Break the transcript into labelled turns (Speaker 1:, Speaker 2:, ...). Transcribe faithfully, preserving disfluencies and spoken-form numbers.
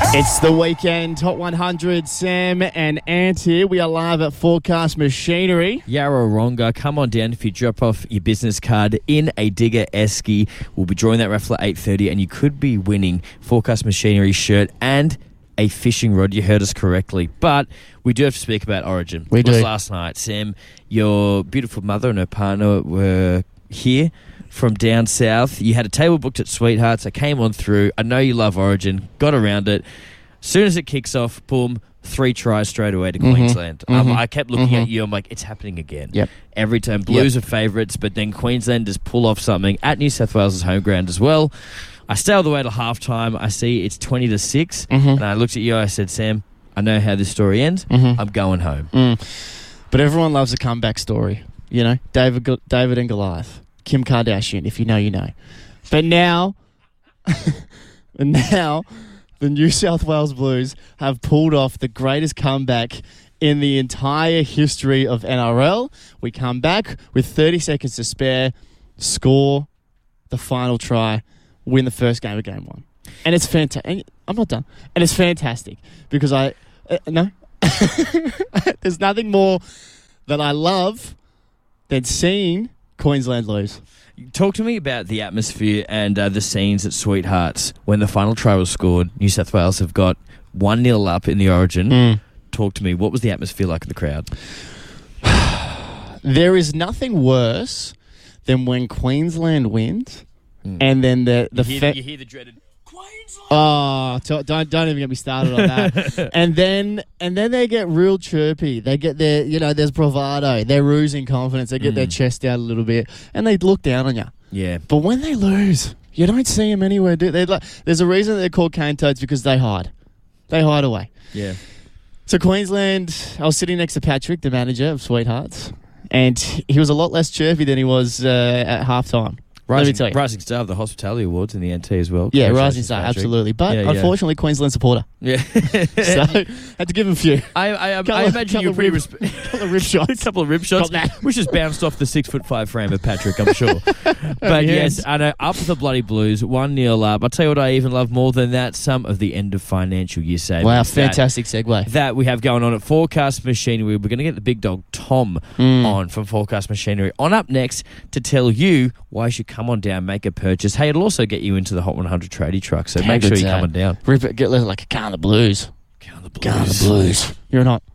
Speaker 1: It's the weekend, Hot one hundred, Sam and Ant here. We are live at Forecast Machinery.
Speaker 2: Yarrawarranga, come on down if you drop off your business card in a Digger Esky. We'll be drawing that raffle at eight thirty and you could be winning Forecast Machinery shirt and a fishing rod. You heard us correctly. But we do have to speak about Origin.
Speaker 1: We
Speaker 2: it was
Speaker 1: do.
Speaker 2: last night. Sam, your beautiful mother and her partner were here from down south. You had a table booked at Sweethearts. I came on through. I know you love Origin. Got around it. As soon as it kicks off, boom, three tries straight away to
Speaker 1: Mm-hmm.
Speaker 2: Queensland.
Speaker 1: Mm-hmm.
Speaker 2: Um, I kept looking
Speaker 1: Mm-hmm.
Speaker 2: at you. I'm like, it's happening again.
Speaker 1: Yep.
Speaker 2: Every time. Blues are favourites, but then Queenslanders pull off something at New South Wales' home ground as well. I stay all the way to halftime. I see it's twenty to six.
Speaker 1: Mm-hmm.
Speaker 2: And I looked at you. I said, Sam, I know how this story ends.
Speaker 1: Mm-hmm.
Speaker 2: I'm going home.
Speaker 1: Mm. But everyone loves a comeback story. You know, David, Go- David and Goliath. Kim Kardashian, if you know, you know. But now, and now, the New South Wales Blues have pulled off the greatest comeback in the entire history of N R L. We come back with thirty seconds to spare, score the final try, win the first game of game one. And it's fantastic. I'm not done. And it's fantastic because I... Uh, no. There's nothing more that I love than seeing Queensland lose.
Speaker 2: Talk to me about the atmosphere and uh, the scenes at Sweethearts when the final try was scored. New South Wales have got one nil up in the Origin.
Speaker 1: Mm.
Speaker 2: Talk to me. What was the atmosphere like in the crowd?
Speaker 1: There is nothing worse than when Queensland wins
Speaker 2: Mm.
Speaker 1: and then the... the
Speaker 2: you, hear,
Speaker 1: fe-
Speaker 2: you hear the dreaded Queensland.
Speaker 1: Oh, t- don't don't even get me started on that. and then and then they get real chirpy. They get their, you know, there's bravado. They're oozing confidence. They get
Speaker 2: Mm.
Speaker 1: their chest out a little bit, and they look down on you.
Speaker 2: Yeah.
Speaker 1: But when they lose, you don't see them anywhere. Do they? Like, there's a reason they're called cane toads because they hide. They hide away.
Speaker 2: Yeah.
Speaker 1: So Queensland, I was sitting next to Patrick, the manager of Sweethearts, and he was a lot less chirpy than he was uh, at halftime. Let me tell
Speaker 2: Rising,
Speaker 1: you.
Speaker 2: Rising Star of the Hospitality Awards in the N T as well.
Speaker 1: Yeah,
Speaker 2: Congratulations,
Speaker 1: Rising Star,
Speaker 2: Patrick.
Speaker 1: absolutely. But
Speaker 2: Yeah, yeah.
Speaker 1: unfortunately, Queensland supporter.
Speaker 2: Yeah.
Speaker 1: So, had to give him a few.
Speaker 2: I, I, I,
Speaker 1: Couple
Speaker 2: I
Speaker 1: of-
Speaker 2: imagine
Speaker 1: couple
Speaker 2: you're
Speaker 1: of
Speaker 2: pretty...
Speaker 1: rib-
Speaker 2: Resp-
Speaker 1: couple of rib shots.
Speaker 2: a couple of rib shots,
Speaker 1: Got that.
Speaker 2: which has bounced off the six foot five frame of Patrick, I'm sure. But
Speaker 1: Yes.
Speaker 2: yes, I know, up the bloody Blues, one nil up. I'll tell you what I even love more than that, some of the end of financial year savings.
Speaker 1: Wow,
Speaker 2: that-
Speaker 1: fantastic segue.
Speaker 2: That we have going on at Forecast Machinery. We're going to get the big dog Tom
Speaker 1: Mm.
Speaker 2: on from Forecast Machinery on up next to tell you why you should come on down, make a purchase. Hey, it'll also get you into the Hot one hundred tradie truck, so
Speaker 1: How
Speaker 2: make sure
Speaker 1: good's
Speaker 2: you
Speaker 1: that?
Speaker 2: come on down.
Speaker 1: Rip it, get like a can of blues.
Speaker 2: Count the
Speaker 1: Can of blues. You're not.